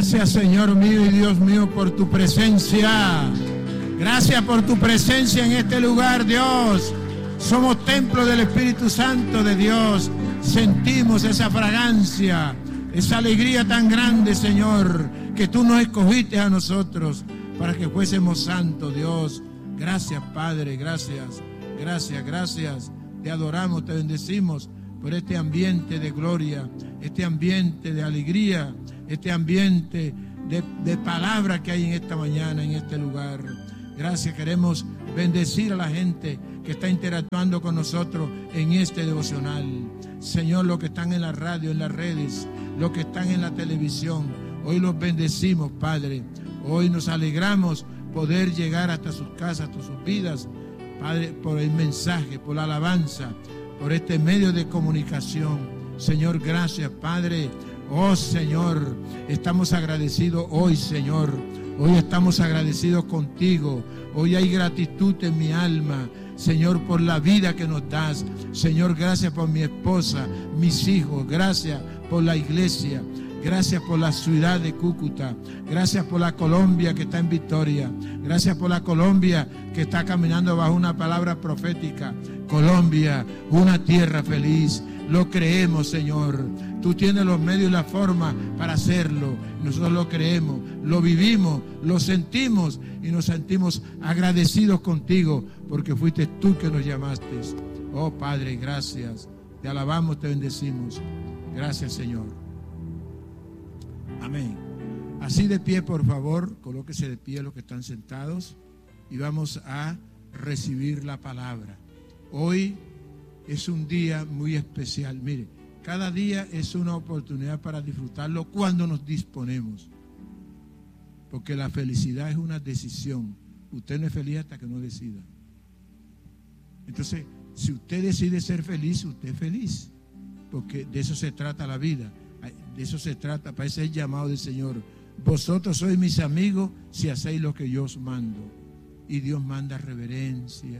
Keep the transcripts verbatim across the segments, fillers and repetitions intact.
Gracias, Señor mío y Dios mío, por tu presencia. Gracias por tu presencia en este lugar, Dios. Somos templo del Espíritu Santo de Dios. Sentimos esa fragancia, esa alegría tan grande, Señor, que tú nos escogiste a nosotros para que fuésemos santos, Dios. Gracias, Padre, gracias, gracias, gracias. Te adoramos, te bendecimos por este ambiente de gloria, este ambiente de alegría, este ambiente de, de palabra que hay en esta mañana, en este lugar. Gracias, queremos bendecir a la gente que está interactuando con nosotros en este devocional. Señor, los que están en la radio, en las redes, los que están en la televisión, hoy los bendecimos, Padre. Hoy nos alegramos poder llegar hasta sus casas, hasta sus vidas, Padre, por el mensaje, por la alabanza, por este medio de comunicación. Señor, gracias, Padre. Oh, Señor, estamos agradecidos hoy, Señor. Hoy estamos agradecidos contigo. Hoy hay gratitud en mi alma, Señor, por la vida que nos das. Señor, gracias por mi esposa, mis hijos. Gracias por la iglesia. Gracias por la ciudad de Cúcuta. Gracias por la Colombia que está en victoria. Gracias por la Colombia que está caminando bajo una palabra profética. Colombia, una tierra feliz. Lo creemos, Señor. Tú tienes los medios y la forma para hacerlo. Nosotros lo creemos, lo vivimos, lo sentimos y nos sentimos agradecidos contigo porque fuiste tú que nos llamaste. Oh, Padre, gracias. Te alabamos, te bendecimos. Gracias, Señor. Amén. Así de pie, por favor, colóquese de pie los que están sentados y vamos a recibir la palabra. Hoy es un día muy especial. Mire, cada día es una oportunidad para disfrutarlo cuando nos disponemos. Porque la felicidad es una decisión. Usted no es feliz hasta que no decida. Entonces, si usted decide ser feliz, usted es feliz. Porque de eso se trata la vida. De eso se trata, para ese es el llamado del Señor. Vosotros sois mis amigos si hacéis lo que yo os mando. Y Dios manda reverencia.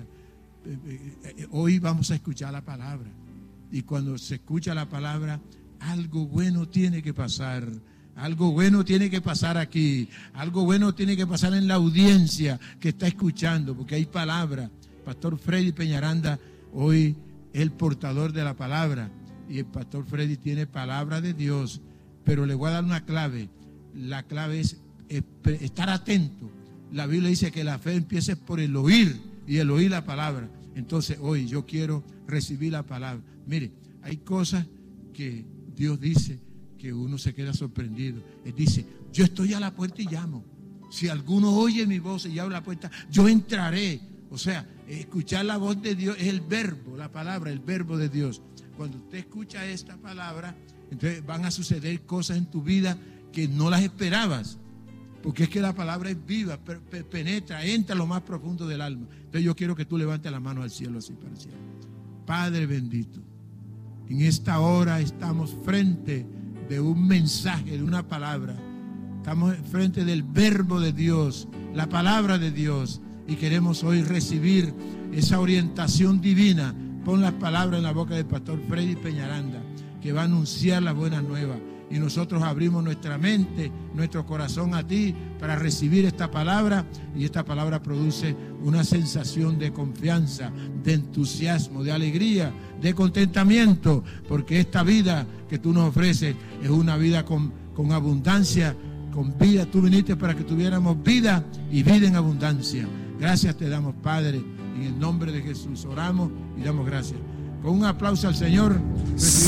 Hoy vamos a escuchar la palabra. Y cuando se escucha la palabra, algo bueno tiene que pasar. Algo bueno tiene que pasar aquí. Algo bueno tiene que pasar en la audiencia que está escuchando, porque hay palabra. Pastor Freddy Peñaranda hoy es el portador de la palabra. Y el pastor Freddy tiene palabra de Dios. Pero le voy a dar una clave. La clave es estar atento. La Biblia dice que la fe empieza por el oír y el oír la palabra. Entonces hoy yo quiero recibir la palabra. Mire, hay cosas que Dios dice que uno se queda sorprendido. Él dice, yo estoy a la puerta y llamo. Si alguno oye mi voz y abre la puerta, yo entraré. O sea, escuchar la voz de Dios es el verbo, la palabra, el verbo de Dios. Cuando usted escucha esta palabra, entonces van a suceder cosas en tu vida que no las esperabas. Porque es que la palabra es viva, penetra, entra a lo más profundo del alma. Entonces yo quiero que tú levantes la mano al cielo así para el cielo. Padre bendito, en esta hora estamos frente de un mensaje, de una palabra. Estamos frente del verbo de Dios, la palabra de Dios. Y queremos hoy recibir esa orientación divina. Pon las palabras en la boca del pastor Freddy Peñaranda, que va a anunciar las buenas nuevas. Y nosotros abrimos nuestra mente, nuestro corazón a ti para recibir esta palabra. Y esta palabra produce una sensación de confianza, de entusiasmo, de alegría, de contentamiento. Porque esta vida que tú nos ofreces es una vida con, con abundancia, con vida. Tú viniste para que tuviéramos vida y vida en abundancia. Gracias te damos, Padre. En el nombre de Jesús oramos y damos gracias. Con un aplauso al Señor.